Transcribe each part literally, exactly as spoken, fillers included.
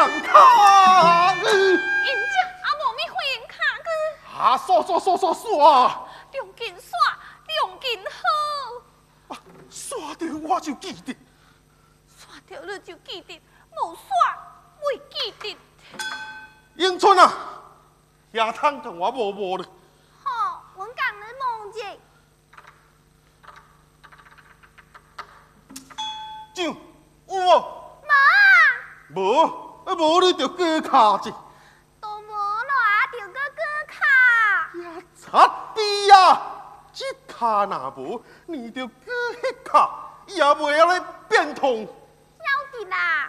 人卡。 人家阿无咪会人卡个。 啊，刷刷刷刷刷！ 用劲刷，用劲好。 啊，刷着我就记得， 刷着你就记得，无刷未记得。 迎春啊，也通同我摸摸了。 好，我讲你梦者。 上有无？ 无啊。 无，啊无你就过卡者。 都无啦，着个个卡。 呀，擦地呀！这卡若无，你就过迄卡，也袂晓来变通。 要紧啦。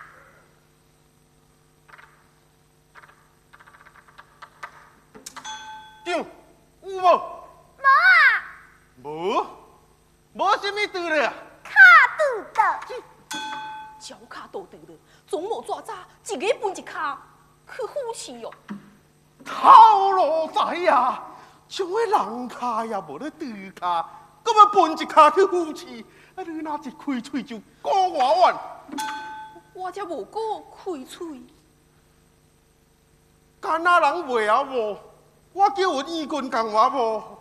上有无？ 无啊。 无，无什么对了。 卡拄到。 脚卡都得了，总无抓渣，一个分一卡，去呼气哦。 套路仔呀，像个人卡也无咧对卡，搁要分一卡去扶持，啊！你若一开喙就过我弯。 我才无过开嘴。 干那人袂晓无？我叫有义军共我无？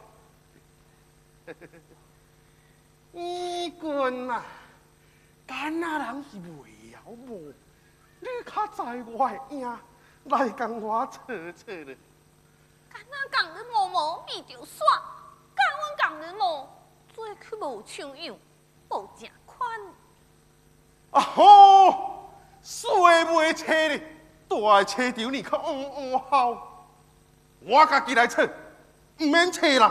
义军啊，干那人是袂晓无？你较知我的影，来共我找找咧。 敢若讲你无无咪着煞，敢阮讲你无，做去无像样，无正款。 啊吼，水袂车咧，大个车场你较黄黄好，我家己来找，唔免找人。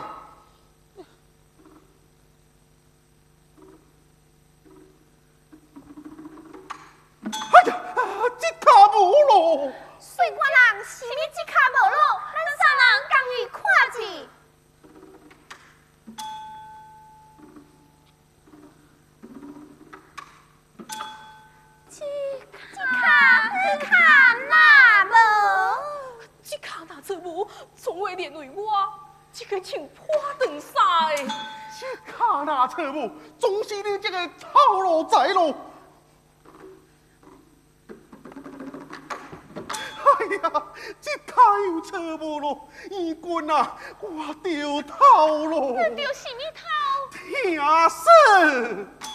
哎呀，这卡无咯！ 水官人是你即卡无路，咱三人共伊看去。即即卡即卡哪无？ 这卡哪做无，总会连累我，这个穿破长衫的。 这卡哪找无，总是你这个套路仔咯！哎呀，这卡又找无咯！义军啊，我着套咯！ 着什么头？ 听说。